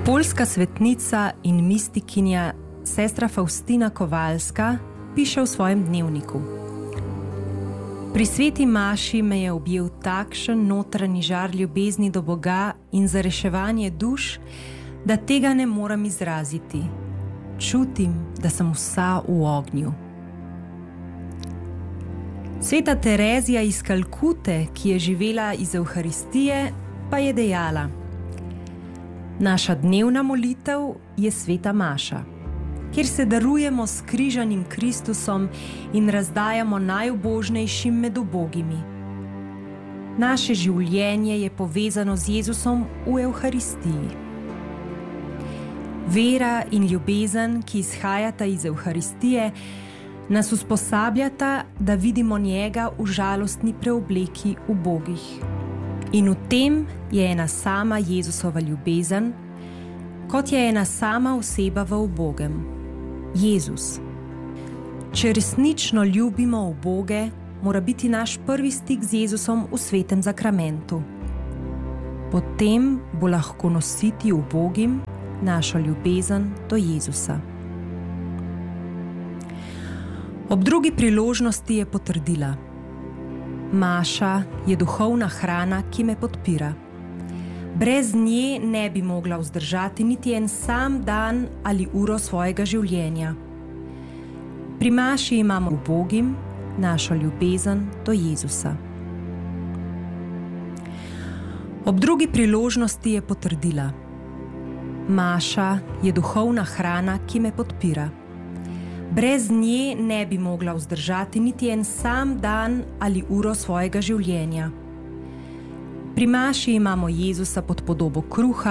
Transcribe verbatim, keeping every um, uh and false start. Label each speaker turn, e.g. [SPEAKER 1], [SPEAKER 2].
[SPEAKER 1] Poljska svetnica in mistikinja sestra Faustina Kowalska piše v svojem dnevniku: Pri sveti maši me je objel takšen notranji žar ljubezni do Boga in za reševanje duš, da tega ne morem izraziti. Čutim, da sem vsa v ognju. Sveta Terezija iz Kalkute, ki je živela iz Evharistije, pa je dejala: Naša dnevna molitev je sveta maša, kjer se darujemo s križanim Kristusom in razdajamo najubožnejšim med ubogimi. Naše življenje je povezano z Jezusom v Evharistiji. Vera in ljubezen, ki izhajata iz Evharistije, nas usposabljata, da vidimo njega v žalostni preobleki ubogih. In v tem je ena sama Jezusova ljubezen, kot je ena sama oseba v ubogem. Jezus. Če resnično ljubimo uboge, mora biti naš prvi stik z Jezusom v svetem zakramentu. Potem bo lahko nositi ubogim našo ljubezen do Jezusa. Ob drugi priložnosti je potrdila: Maša je duhovna hrana, ki me podpira. Brez nje ne bi mogla vzdržati niti en sam dan ali uro svojega življenja. Pri maši imamo ubogim našo ljubezen do Jezusa. Ob drugi priložnosti je potrdila: Maša je duhovna hrana, ki me podpira. Brez nje ne bi mogla vzdržati niti en sam dan ali uro svojega življenja. Pri maši imamo Jezusa pod podobo kruha,